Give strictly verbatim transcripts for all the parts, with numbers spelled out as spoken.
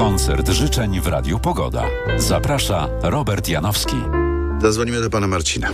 Koncert życzeń w Radiu Pogoda. Zaprasza Robert Janowski. Zadzwonimy do pana Marcina.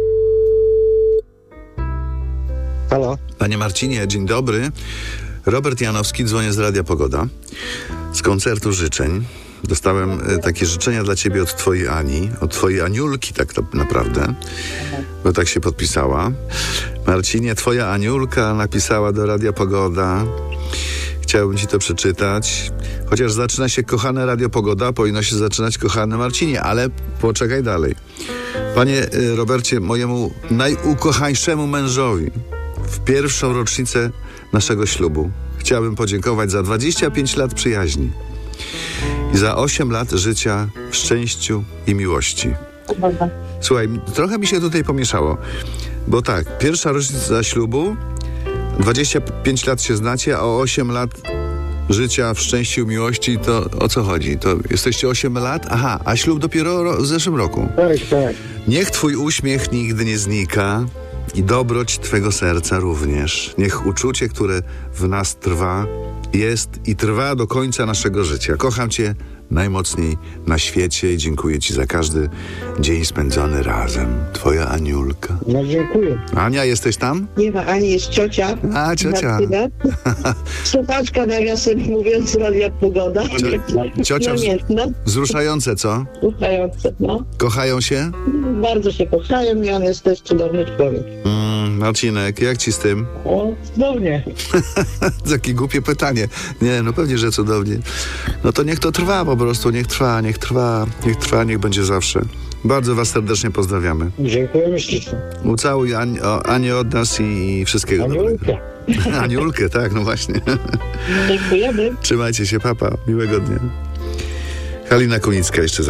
Halo? Panie Marcinie, dzień dobry. Robert Janowski, dzwonię z Radia Pogoda. Z koncertu życzeń. Dostałem e, takie życzenia dla ciebie od twojej Ani, od twojej Aniulki tak naprawdę, bo tak się podpisała. Marcinie, twoja Aniulka napisała do Radia Pogoda. Chciałbym ci to przeczytać. Chociaż zaczyna się kochane Radio Pogoda, powinno się zaczynać kochany Marcinie, ale poczekaj dalej. Panie e, Robercie, mojemu najukochańszemu mężowi w pierwszą rocznicę naszego ślubu chciałbym podziękować za dwadzieścia pięć lat przyjaźni i za osiem lat życia w szczęściu i miłości. Słuchaj, trochę mi się tutaj pomieszało, bo tak, pierwsza rocznica ślubu, dwadzieścia pięć lat się znacie, a o osiem lat życia w szczęściu i miłości, to o co chodzi? To jesteście osiem lat? Aha, a ślub dopiero ro- w zeszłym roku. Tak, tak. Niech twój uśmiech nigdy nie znika i dobroć twego serca również. Niech uczucie, które w nas trwa, jest i trwa do końca naszego życia. Kocham cię najmocniej na świecie i dziękuję ci za każdy dzień spędzony razem. Twoja Aniulka. No dziękuję. Ania, jesteś tam? Nie ma Ani, jest ciocia. A, ciocia. Martyna. Słuchaczka, nawiasem mówiąc, Radia Pogoda. Cio- ciocia wz- Namiętna, Wzruszające, co? słuchająca, no. Kochają się? Bardzo się kochają i on jest też cudowny człowiek. Mm, Marcinek, jak ci z tym? O, cudownie. Takie głupie pytanie. Nie, no pewnie, że cudownie. No to niech to trwa po prostu, niech trwa, niech trwa, niech trwa, niech będzie zawsze. Bardzo was serdecznie pozdrawiamy. Dziękujemy ślicznie. Ucałuj Ani, o, Anię od nas i wszystkiego Aniulka. dobrego. Aniulkę, tak, no właśnie. Dziękujemy. Trzymajcie się, papa. Miłego dnia. Halina Kunicka jeszcze za